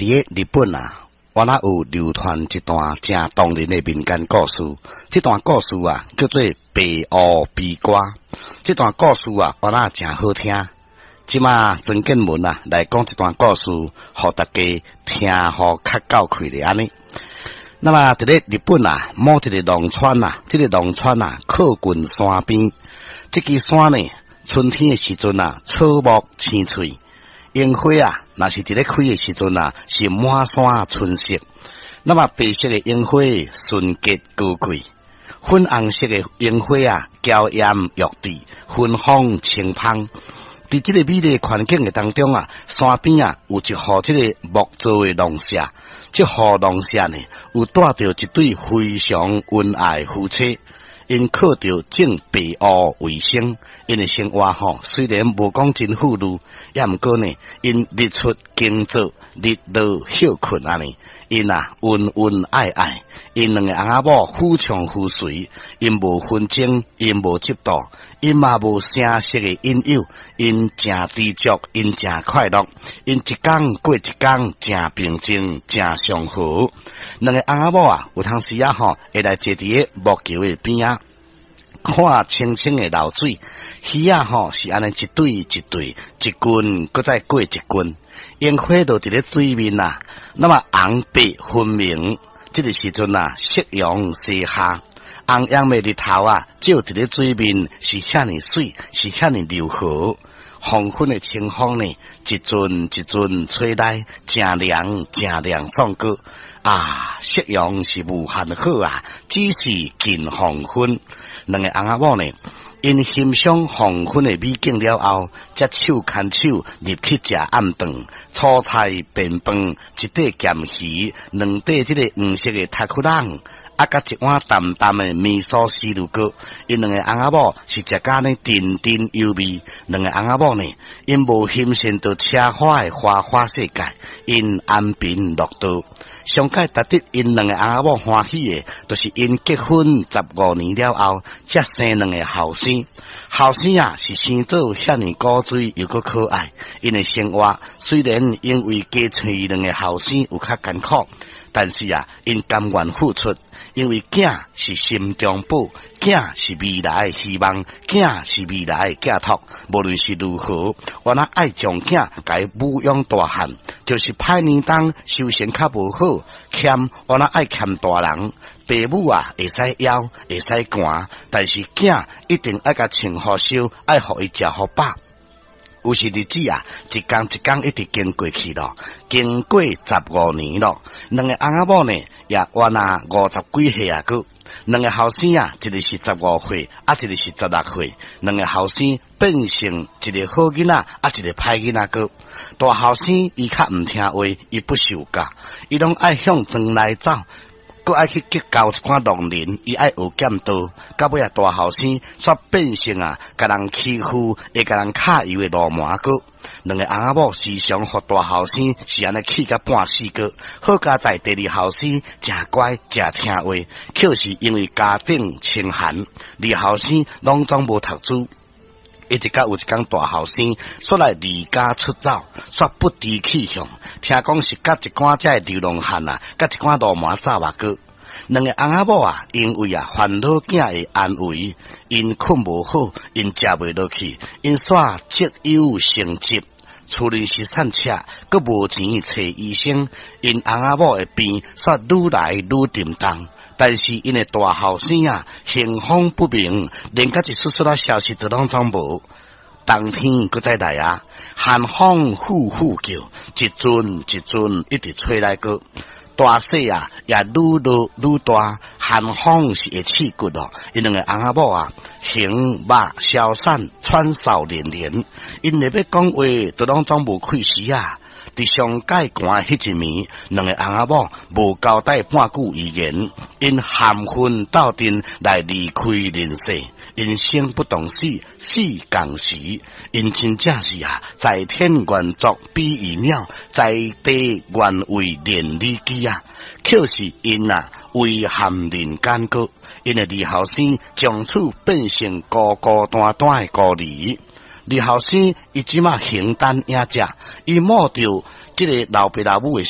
伫日本啊，我那有流传一段正动人的民间故事。这段故事啊，叫做白乌悲歌。这段故事啊，我那正好听。即马曾建文啊，来讲这段故事，互大家听，互较够开的安尼。那么，伫咧日本啊，某一个农村啊，这个农村啊，靠近山边。这支山呢，春天的时阵啊，草木青翠。樱花啊，若是伫咧开的时阵啊，是满山春色。那么白色的樱花纯洁高贵，粉红色的樱花啊，娇艳欲滴，芬芳清芳。伫这个美丽环境的当中啊，山边啊有一户这个木造的农舍，这户农舍呢有带着一对非常恩爱的夫妻。因靠着种白乌为生，因的生活吼虽然无讲真富裕，也毋过呢，因日出耕作，日落休困安尼。因啊恩恩爱爱，因两个翁仔某夫唱妇随，因无纷争，因无嫉妒，因嘛无声色的引诱，因正知足，因正快乐，因一天过一天，正平静，正祥和。两个翁仔某啊，有当时啊吼，会来坐伫个木桥的边啊，看清清的流水，鱼啊吼是安尼一对一对，一群搁再过一群，樱花就伫咧水面啊。那么红白分明，这个时阵啊，夕阳西下，红艳的日头啊，照伫咧水面是遐尼水，是遐尼柔和。黄昏的清风呢，一阵一阵吹来，正凉正凉爽过啊！夕阳是无限好啊，只是近黄昏。两个翁仔某呢，因欣赏黄昏的美景了后，则手牵手入去食暗顿，粗菜便饭，一块咸鱼，两块这个黄色的塔库朗，啊，甲一碗淡淡的味噌丝路糕。因两个翁仔某是食甲呢甜甜油味。两个翁仔某呢，因无欣赏到车花的花花世界，因安贫乐道。上界值得因两个翁仔某欢喜的，就是因结婚15年了后，才生两个后生。后生啊，是生做遐尼古锥又搁可爱。因的生活虽然因为家找两个后生有较艰苦，但是啊，因甘愿付出，因为囝是心中宝，囝是未来的希望，囝是未来的寄托。无论是如何，我那爱将囝甲伊抚养大汉，就是歹年当修行较无好，欠我那爱欠大人。爸母啊，会使枵，会使寒，但是囝一定爱甲穿好烧，爱互伊食好饱。有时日子啊，一天一天一直经过去了，经过15年了。两个翁仔某呢，也原啊50几岁啊个。两个后生啊，一个是15岁，啊一个是16岁。两个后生变成一个好囡仔，啊一个歹囡仔个。大后生伊较毋听话，伊不受教，伊拢爱向庄内走。佮爱去结交一寡农人，伊爱学剑道，到尾啊大后生煞变成啊，甲人欺负，会甲人揩油的流氓个。两个翁仔某时常互大后生是安尼气甲半死个，好佳在第二后生真乖真听话，却是因为家境清寒，二后生拢总无读书。一直到有一天，大后生煞来离家出走，煞不知去向。听讲是甲一寡遮流浪汉啊，甲一寡流氓走啊个。两个翁仔某啊，因为啊烦恼囝的安危，因困无好，因食袂落去，因煞积忧成疾。厝里是散车，佮无钱找医生，因翁仔某的病煞愈来愈沉重。但是因的大后生啊，行风不明，连甲一丝丝的消息都拢总无。冬天搁再来啊，寒风呼呼叫，一阵一阵一直吹来个。大雪啊，也愈落愈大，寒风是会刺骨咯。因两个翁仔某啊，形目消散，喘嗽连连，因若要讲话，都拢总无气势啊。伫上界寒迄一暝，两个翁仔某无交代半句遗言，因含恨斗阵来离开人世。人生不懂死，死共时。因真正是啊，在天愿作比翼鸟，在地愿为连理机啊。却是因啊，遗憾人间个。因的二后生从此变成孤孤单单的孤儿。二后生伊即马形单影只，伊摸着即个老爸老母的